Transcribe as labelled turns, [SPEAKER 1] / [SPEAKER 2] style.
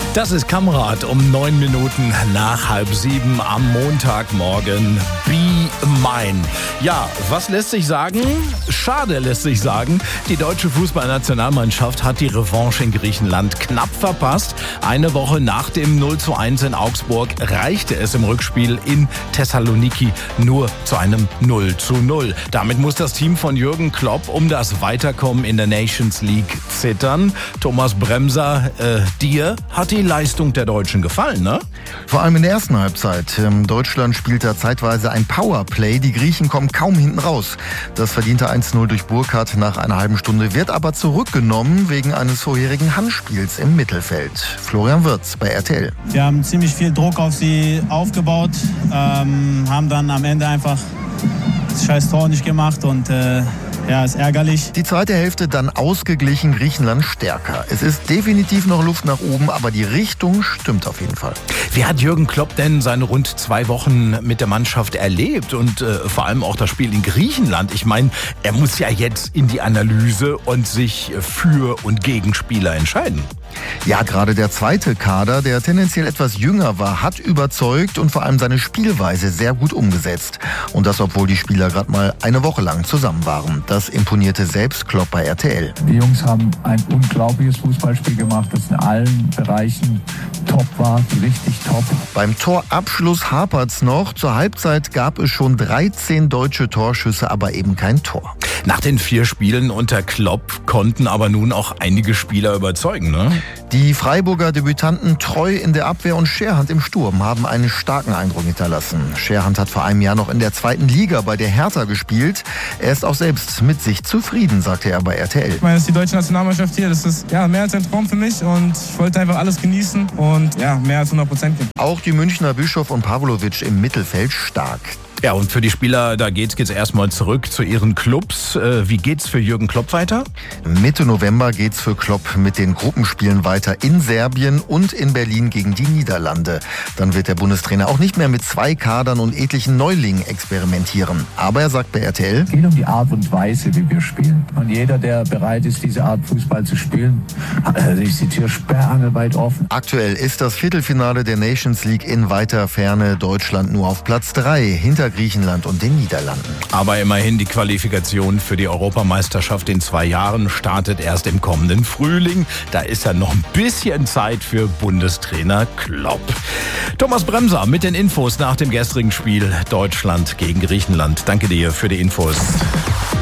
[SPEAKER 1] Das ist Kamrat um 9 Minuten nach 6:30 am Montagmorgen. Be mine. Ja, was lässt sich sagen? Schade lässt sich sagen. Die deutsche Fußballnationalmannschaft hat die Revanche in Griechenland knapp verpasst. Eine Woche nach dem 0:1 in Augsburg reichte es im Rückspiel in Thessaloniki nur zu einem 0:0. Damit muss das Team von Jürgen Klopp um das Weiterkommen in der Nations League zittern. Thomas Bremser, dir hat die Leistung der Deutschen gefallen, ne?
[SPEAKER 2] Vor allem in der ersten Halbzeit. Deutschland spielt da zeitweise ein Powerplay. Die Griechen kommen kaum hinten raus. Das verdiente 1:0 durch Burkhardt nach einer halben Stunde wird aber zurückgenommen wegen eines vorherigen Handspiels im Mittelfeld. Florian Wirtz bei RTL.
[SPEAKER 3] Wir haben ziemlich viel Druck auf sie aufgebaut, haben dann am Ende einfach das scheiß Tor nicht gemacht und ist ärgerlich.
[SPEAKER 2] Die zweite Hälfte dann ausgeglichen, Griechenland stärker. Es ist definitiv noch Luft nach oben, aber die Richtung stimmt auf jeden Fall.
[SPEAKER 1] Wie hat Jürgen Klopp denn seine rund 2 Wochen mit der Mannschaft erlebt und vor allem auch das Spiel in Griechenland? Ich meine, er muss ja jetzt in die Analyse und sich für und gegen Spieler entscheiden.
[SPEAKER 2] Ja, gerade der zweite Kader, der tendenziell etwas jünger war, hat überzeugt und vor allem seine Spielweise sehr gut umgesetzt. Und das, obwohl die Spieler gerade mal eine Woche lang zusammen waren. Das imponierte selbst Klopp bei RTL.
[SPEAKER 4] Die Jungs haben ein unglaubliches Fußballspiel gemacht, das in allen Bereichen top war, richtig top.
[SPEAKER 2] Beim Torabschluss hapert's noch. Zur Halbzeit gab es schon 13 deutsche Torschüsse, aber eben kein Tor.
[SPEAKER 1] Nach den 4 Spielen unter Klopp konnten aber nun auch einige Spieler überzeugen, ne?
[SPEAKER 2] Die Freiburger Debütanten Treu in der Abwehr und Scherhand im Sturm haben einen starken Eindruck hinterlassen. Scherhand hat vor einem Jahr noch in der 2. Liga bei der Hertha gespielt. Er ist auch selbst mit sich zufrieden, sagte er bei RTL.
[SPEAKER 3] Ich meine, das ist die deutsche Nationalmannschaft hier. Das ist mehr als ein Traum für mich und ich wollte einfach alles genießen und mehr als 100% geben.
[SPEAKER 2] Auch die Münchner Bischof und Pavlovic im Mittelfeld stark.
[SPEAKER 1] Ja, und für die Spieler, da geht's erstmal zurück zu ihren Clubs. Wie geht's für Jürgen Klopp weiter?
[SPEAKER 2] Mitte November geht's für Klopp mit den Gruppenspielen weiter in Serbien und in Berlin gegen die Niederlande. Dann wird der Bundestrainer auch nicht mehr mit 2 Kadern und etlichen Neulingen experimentieren. Aber er sagt bei RTL:
[SPEAKER 4] Es geht um die Art und Weise, wie wir spielen. Und jeder, der bereit ist, diese Art Fußball zu spielen, ist die Tür sperrangelweit offen.
[SPEAKER 2] Aktuell ist das Viertelfinale der Nations League in weiter Ferne. Deutschland nur auf Platz 3 hinter Griechenland und den Niederlanden.
[SPEAKER 1] Aber immerhin, die Qualifikation für die Europameisterschaft in 2 Jahren startet erst im kommenden Frühling. Da ist ja noch ein bisschen Zeit für Bundestrainer Klopp. Thomas Bremser mit den Infos nach dem gestrigen Spiel Deutschland gegen Griechenland. Danke dir für die Infos.